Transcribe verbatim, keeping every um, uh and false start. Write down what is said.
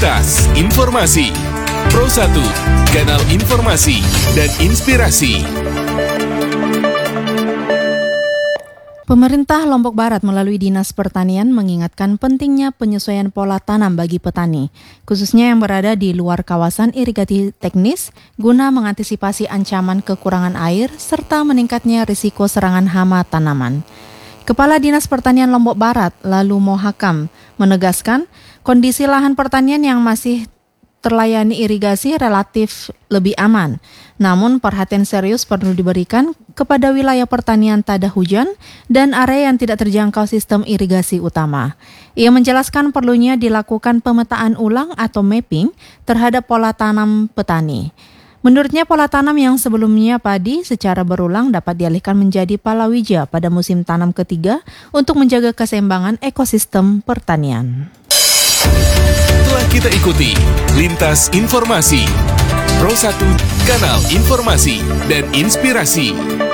Lintas Informasi Pro satu, kanal informasi dan inspirasi. Pemerintah Lombok Barat melalui Dinas Pertanian mengingatkan pentingnya penyesuaian pola tanam bagi petani, khususnya yang berada di luar kawasan irigasi teknis, guna mengantisipasi ancaman kekurangan air serta meningkatnya risiko serangan hama tanaman. Kepala Dinas Pertanian Lombok Barat, Lalu Mohakam, menegaskan kondisi lahan pertanian yang masih terlayani irigasi relatif lebih aman. Namun perhatian serius perlu diberikan kepada wilayah pertanian tada hujan dan area yang tidak terjangkau sistem irigasi utama. Ia menjelaskan perlunya dilakukan pemetaan ulang atau mapping terhadap pola tanam petani. Menurutnya pola tanam yang sebelumnya padi secara berulang dapat dialihkan menjadi palawija pada musim tanam ketiga untuk menjaga keseimbangan ekosistem pertanian. Telah kita ikuti Lintas Informasi Pro satu, kanal informasi dan inspirasi.